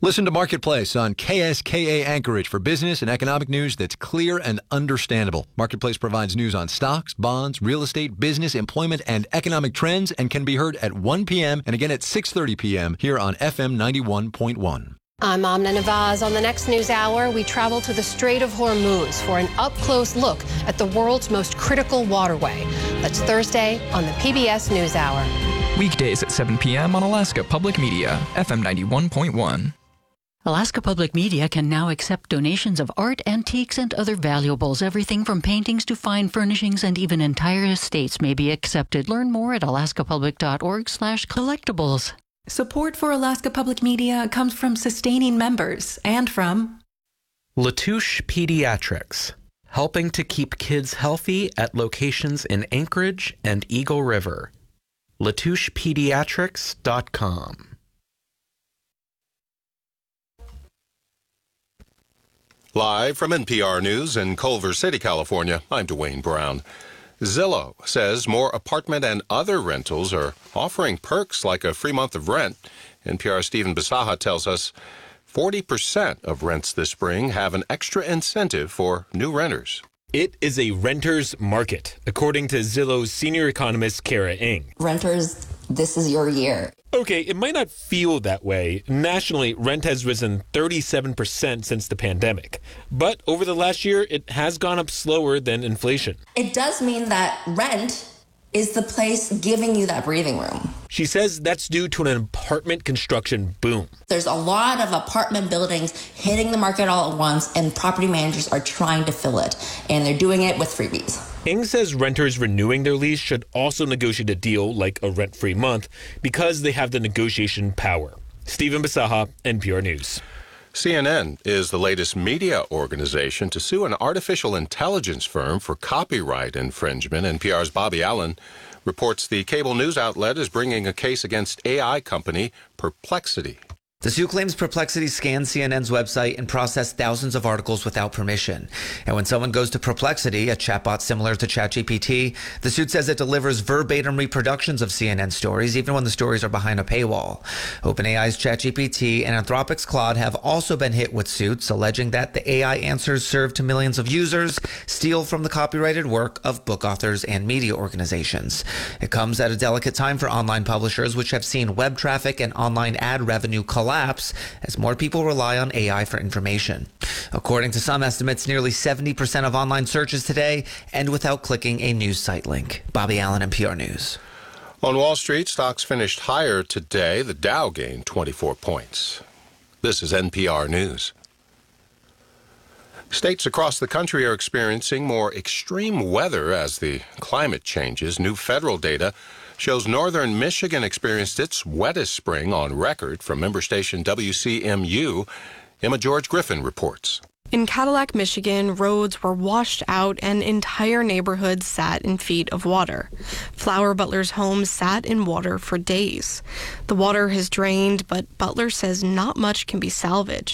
Listen to Marketplace on KSKA Anchorage for business and economic news that's clear and understandable. Marketplace provides news on stocks, bonds, real estate, business, employment, and economic trends and can be heard at 1 p.m. and again at 6:30 p.m. here on FM 91.1. I'm Amna Navaz. On the next news hour, we travel to the Strait of Hormuz for an up-close look at the world's most critical waterway. That's Thursday on the PBS NewsHour. Weekdays at 7 p.m. on Alaska Public Media, FM 91.1. Alaska Public Media can now accept donations of art, antiques, and other valuables. Everything from paintings to fine furnishings and even entire estates may be accepted. Learn more at alaskapublic.org/collectibles. Support for Alaska Public Media comes from sustaining members and from Latouche Pediatrics, helping to keep kids healthy at locations in Anchorage and Eagle River. LatouchePediatrics.com. Live from NPR News in Culver City, California, I'm Dwayne Brown. Zillow says more apartment and other rentals are offering perks like a free month of rent. NPR's Stephen Bisaha tells us 40% of rents this spring have an extra incentive for new renters. It is a renter's market, according to Zillow's senior economist, Kara Ng. Renters, this is your year. Okay, it might not feel that way. Nationally, rent has risen 37% since the pandemic. But over the last year, it has gone up slower than inflation. It does mean that rent is the place giving you that breathing room. She says that's due to an apartment construction boom. There's a lot of apartment buildings hitting the market all at once, and property managers are trying to fill it, and they're doing it with freebies. Ng says renters renewing their lease should also negotiate a deal like a rent-free month because they have the negotiation power. Stephen Bisaha, NPR News. CNN is the latest media organization to sue an artificial intelligence firm for copyright infringement. NPR's Bobby Allen reports the cable news outlet is bringing a case against AI company Perplexity. The suit claims Perplexity scanned CNN's website and processed thousands of articles without permission. And when someone goes to Perplexity, a chatbot similar to ChatGPT, the suit says it delivers verbatim reproductions of CNN stories, even when the stories are behind a paywall. OpenAI's ChatGPT and Anthropic's Claude have also been hit with suits, alleging that the AI answers served to millions of users steal from the copyrighted work of book authors and media organizations. It comes at a delicate time for online publishers, which have seen web traffic and online ad revenue collapse as more people rely on AI for information. According to some estimates, nearly 70% of online searches today end without clicking a news site link. Bobby Allen, NPR News. On Wall Street, stocks finished higher today. The Dow gained 24 points. This is NPR News. States across the country are experiencing more extreme weather as the climate changes. New federal data shows northern Michigan experienced its wettest spring on record. From member station WCMU, Emma George Griffin reports. In Cadillac, Michigan, roads were washed out and entire neighborhoods sat in feet of water. Flower Butler's home sat in water for days. The water has drained, but Butler says not much can be salvaged.